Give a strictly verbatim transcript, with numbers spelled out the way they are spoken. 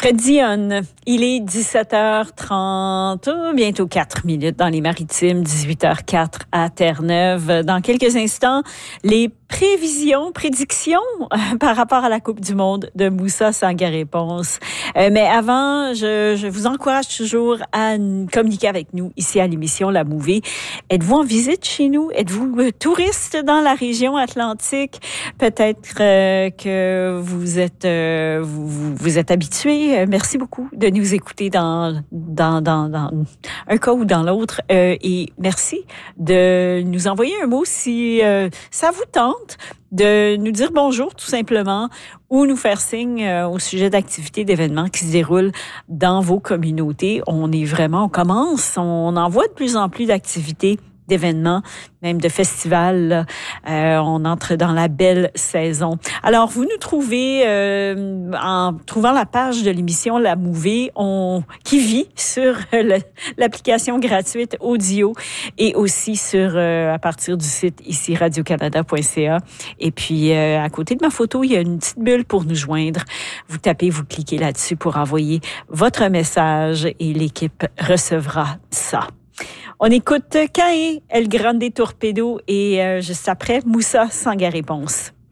Fred Dionne, il est dix-sept heures trente, bientôt quatre minutes dans les Maritimes, dix-huit heures quatre à Terre-Neuve. Dans quelques instants, les prévisions, prédictions euh, par rapport à la Coupe du monde de Moussa Sangaré-Ponce. Euh, mais avant, je, je vous encourage toujours à communiquer avec nous ici à l'émission La Mouvée. Êtes-vous en visite chez nous? Êtes-vous euh, touriste dans la région atlantique? Peut-être euh, que vous êtes, euh, vous, vous êtes habitué. Euh, merci beaucoup de nous écouter dans, dans, dans, dans un cas ou dans l'autre. Euh, et merci de nous envoyer un mot si euh, ça vous tente de nous dire bonjour tout simplement ou nous faire signe euh, au sujet d'activités, d'événements qui se déroulent dans vos communautés. On est vraiment, on commence, on en voit de plus en plus d'activités, d'événements, même de festivals. Euh, on entre dans la belle saison. Alors, vous nous trouvez euh, en trouvant la page de l'émission La Mouvée, on qui vit sur le, l'application gratuite Audio et aussi sur euh, à partir du site ici radio canada point c a. Et puis euh, à côté de ma photo, il y a une petite bulle pour nous joindre. Vous tapez, vous cliquez là-dessus pour envoyer votre message et l'équipe recevra ça. On écoute Caïn, El Grande Torpedo et euh, juste après, Moussa Sangaré-Ponce.